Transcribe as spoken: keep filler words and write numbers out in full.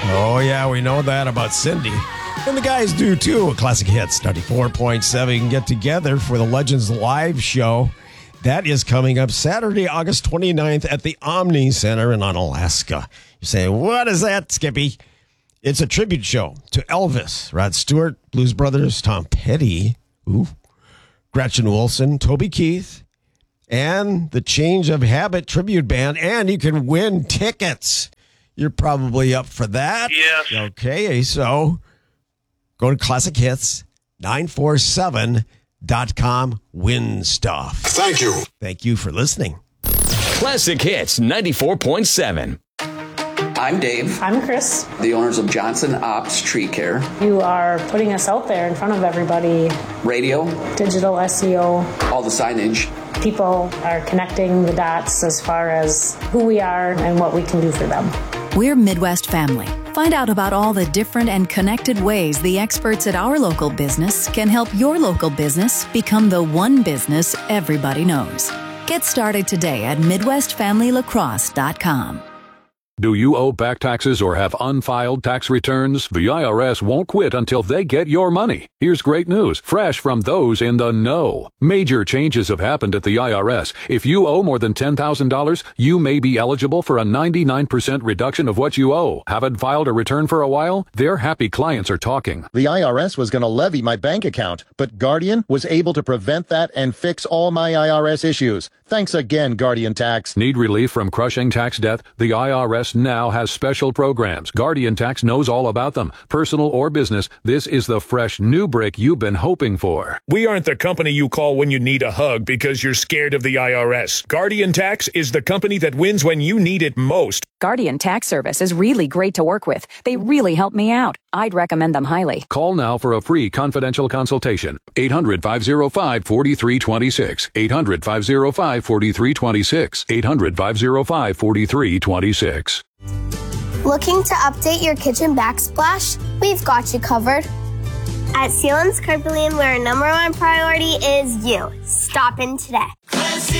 Oh, yeah, we know that about Cindy. And the guys do, too. Classic Hits ninety-four point seven. You can get together for the Legends Live show. That is coming up Saturday, August twenty-ninth at the Omni Center in Onalaska. You're saying, what is that, Skippy? It's a tribute show to Elvis, Rod Stewart, Blues Brothers, Tom Petty, ooh, Gretchen Wilson, Toby Keith, and the Change of Habit tribute band. And you can win tickets. You're probably up for that. Yes. Okay, so go to classic hits nine four seven dot com. Win stuff. Thank you. Thank you for listening. Classic Hits ninety-four point seven. I'm Dave. I'm Chris. The owners of Johnson Ops Tree Care. You are putting us out there in front of everybody. Radio. Digital S E O. All the signage. People are connecting the dots as far as who we are and what we can do for them. We're Midwest Family. Find out about all the different and connected ways the experts at our local business can help your local business become the one business everybody knows. Get started today at midwest family lacrosse dot com. Do you owe back taxes or have unfiled tax returns? The I R S won't quit until they get your money. Here's great news, fresh from those in the know. Major changes have happened at the I R S. If you owe more than ten thousand dollars, you may be eligible for a ninety-nine percent reduction of what you owe. Haven't filed a return for a while? Their happy clients are talking. The I R S was going to levy my bank account, but Guardian was able to prevent that and fix all my I R S issues. Thanks again, Guardian Tax. Need relief from crushing tax debt? The I R S now has special programs. Guardian Tax knows all about them. Personal or business, this is the fresh new break you've been hoping for. We aren't the company you call when you need a hug because you're scared of the I R S. Guardian Tax is the company that wins when you need it most. Guardian Tax Service is really great to work with. They really help me out. I'd recommend them highly. Call now for a free confidential consultation. eight hundred, five oh five, four three two six. eight hundred, five oh five, four three two six. eight hundred, five oh five, four three two six. Looking to update your kitchen backsplash? We've got you covered. At Sealands Carpet Land, where our number one priority is you. Stop in today.